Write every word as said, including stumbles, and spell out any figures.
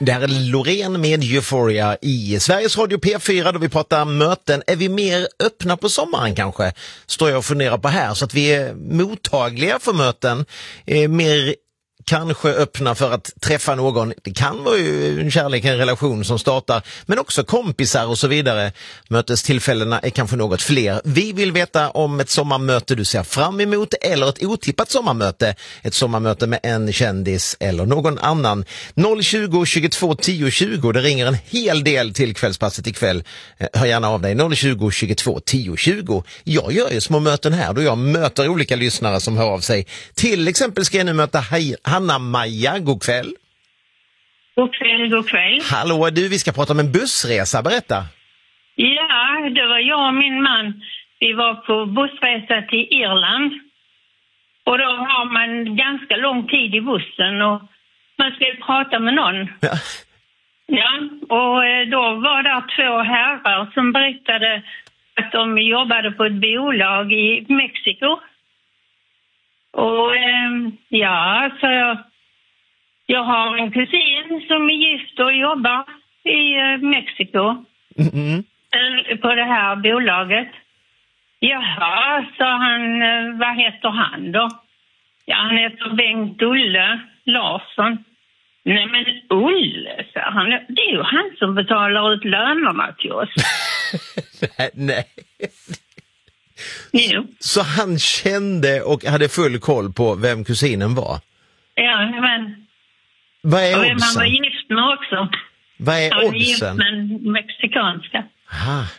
Det här är Loreen med Euphoria i Sveriges Radio P fyra då vi pratar möten. Är vi mer öppna på sommaren kanske? Står jag och funderar på här, så att vi är mottagliga för möten. Eh, mer kanske öppna för att träffa någon. Det kan vara ju en kärlek, en relation som startar, men också kompisar och så vidare. Mötestillfällena är kanske något fler. Vi vill veta om ett sommarmöte du ser fram emot eller ett otippat sommarmöte. Ett sommarmöte med en kändis eller någon annan. noll tjugo, tjugotvå, tio, tjugo. Det ringer en hel del till kvällspasset ikväll. Hör gärna av dig. noll tjugo, tjugotvå, tio, tjugo. Jag gör ju små möten här då jag möter olika lyssnare som hör av sig. Till exempel ska jag nu möta Hej Hanna-Maja, god kväll. God kväll, god kväll. Hallå du, vi ska prata om en bussresa, berätta. Ja, det var jag och min man. Vi var på bussresa till Irland. Och då har man ganska lång tid i bussen och man ska prata med någon. Ja. Ja, och då var det två herrar som berättade att de jobbade på ett bolag i Mexiko. Och eh, ja, så jag, jag har en kusin som är gift och jobbar i eh, Mexiko Mm-hmm. eh, på det här bolaget. Jaha, så han, eh, vad heter han då? Ja, han heter Bengt Ulle Larsson. Nej men Ulle, så han, det är ju han som betalar ut lönerna till oss. nej, nej. Jo. Så han kände och hade full koll på vem kusinen var? Ja, men... Vad är och vem han var oddsen? gift med också. Vad är Han var gift oddsen? med en mexikanska. Aha.